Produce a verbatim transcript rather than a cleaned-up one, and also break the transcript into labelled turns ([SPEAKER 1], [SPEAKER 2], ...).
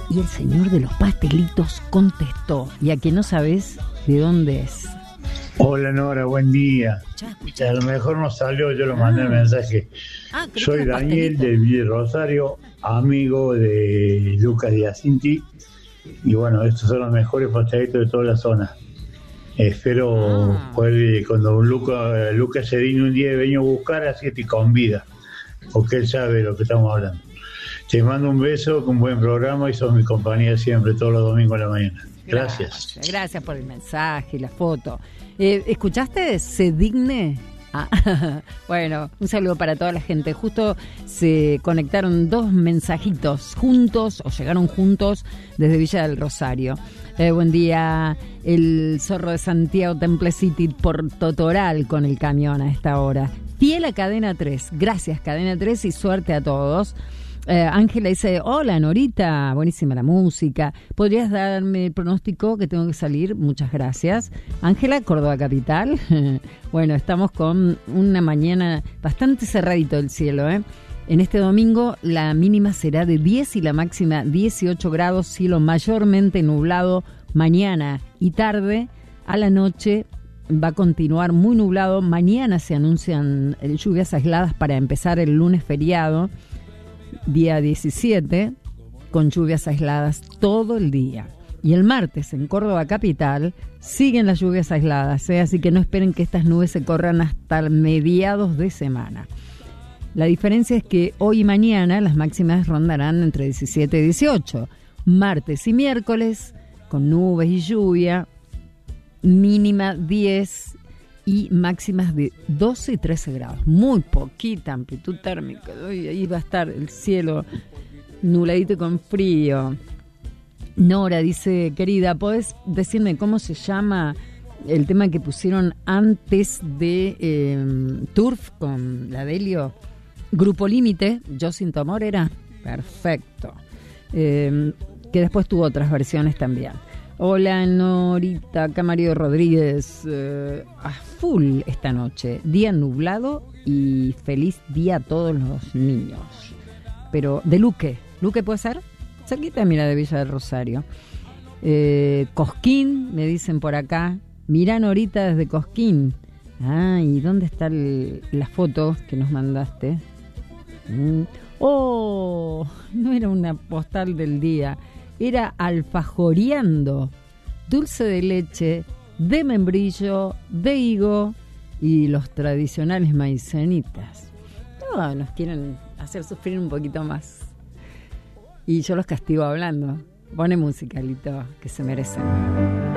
[SPEAKER 1] Y el señor de los pastelitos contestó, y a que no sabes de dónde es.
[SPEAKER 2] Hola Nora, buen día. A lo mejor no salió, yo lo mandé
[SPEAKER 1] Ah.
[SPEAKER 2] el mensaje.
[SPEAKER 1] Ah,
[SPEAKER 2] Soy Daniel del Villa Rosario, amigo de Lucas Diacinti. Y bueno, estos son los mejores pastelitos de toda la zona. Espero
[SPEAKER 1] Ah.
[SPEAKER 2] poder, cuando Luca, Lucas se digne un día de venir a buscar, así que te convida, porque él sabe de lo que estamos hablando. Te mando un beso, con buen programa y sos mi compañía siempre, todos los domingos a la mañana. Gracias.
[SPEAKER 1] Gracias, gracias por el mensaje y la foto. Eh, ¿Escuchaste? ¿Se digne? Ah, bueno, un saludo para toda la gente. Justo se conectaron dos mensajitos juntos, o llegaron juntos desde Villa del Rosario. Eh, buen día, el zorro de Santiago Temple City por Totoral con el camión a esta hora. Fiel a Cadena tres. Gracias, Cadena tres, y suerte a todos. Eh, Ángela dice, hola Norita, buenísima la música. ¿Podrías darme el pronóstico que tengo que salir? Muchas gracias. Ángela, Córdoba Capital. Bueno, estamos con una mañana bastante cerradito el cielo, ¿eh? En este domingo la mínima será de diez y la máxima dieciocho grados, cielo mayormente nublado mañana y tarde. A la noche va a continuar muy nublado. Mañana se anuncian lluvias aisladas para empezar el lunes feriado, día diecisiete, con lluvias aisladas todo el día. Y el martes en Córdoba Capital siguen las lluvias aisladas, ¿eh? Así que no esperen que estas nubes se corran hasta mediados de semana. La diferencia es que hoy y mañana las máximas rondarán entre diecisiete y dieciocho. Martes y miércoles con nubes y lluvia, mínima diez y máximas de doce y trece grados. Muy poquita amplitud térmica. Uy, ahí va a estar el cielo nubladito y con frío. Nora dice, querida, ¿podés decirme cómo se llama el tema que pusieron antes de eh, Turf con la Delio? Grupo Límite, Yo Sin Tu Amor era. Perfecto. Eh, que después tuvo otras versiones también. Hola Norita, acá Mario Rodríguez, eh, a full esta noche, día nublado y feliz día a todos los niños. Pero de Luque, ¿Luque puede ser? Cerquita, mira, de Villa del Rosario. Eh, Cosquín, me dicen por acá, mirá Norita desde Cosquín. Ah, ¿y dónde está el, la foto que nos mandaste? Mm. Oh, no era una postal del día. Era alfajoreando, dulce de leche, de membrillo, de higo y los tradicionales maicenitas. No, nos quieren hacer sufrir un poquito más. Y yo los castigo hablando. Pone musicalito, que se merecen.